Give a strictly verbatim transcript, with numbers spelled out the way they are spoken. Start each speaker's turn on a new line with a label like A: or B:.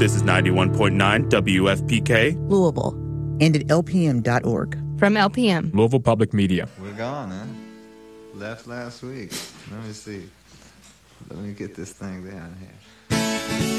A: This is ninety-one point nine W F P K,
B: Louisville, and at L P M dot org.
C: From L P M,
D: Louisville Public Media.
E: We're gone, huh? Left last week. Let me see. Let me get this thing down here.